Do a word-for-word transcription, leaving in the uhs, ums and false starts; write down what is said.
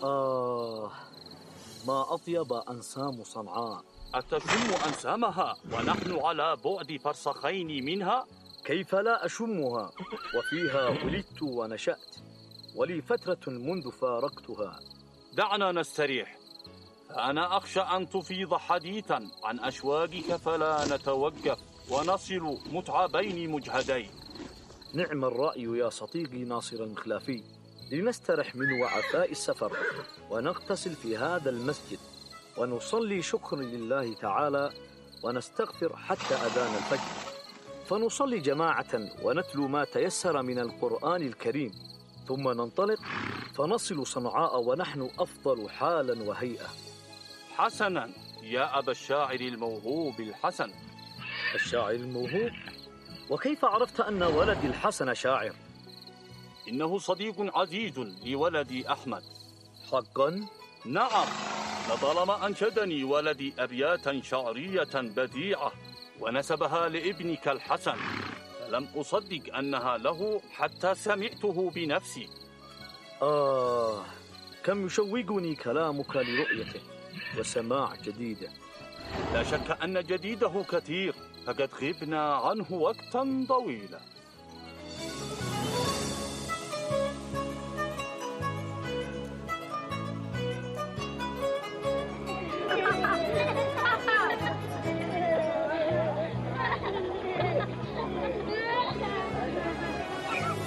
آه، ما أطيب أنسام صنعاء. أتشم أنسامها ونحن على بعد فرسخين منها؟ كيف لا أشمها وفيها ولدت ونشأت، ولي فترة منذ فارقتها. دعنا نستريح، فأنا أخشى أن تفيض حديثا عن أشواقك فلا نتوقف ونصل متعبين مجهدين. نعم الرأي يا صديقي ناصر المخلافي، لنسترح من وعثاء السفر ونغتسل في هذا المسجد ونصلي شكر لله تعالى ونستغفر حتى أذان الفجر، فنصلي جماعة ونتلو ما تيسر من القرآن الكريم، ثم ننطلق فنصل صنعاء ونحن أفضل حالا وهيئة. حسنا يا أبا الشاعر الموهوب الحسن. الشاعر الموهوب؟ وكيف عرفت أن ولدي الحسن شاعر؟ إنه صديق عزيز لولدي أحمد. حقا؟ نعم، لطالما أنشدني ولدي أبياتا شعرية بديعة ونسبها لابنك الحسن، فلم أصدق أنها له حتى سمعته بنفسي. آه، كم يشوقني كلامك لرؤيته وسماع جديده. لا شك أن جديده كثير، فقد غبنا عنه وقتا طويلا.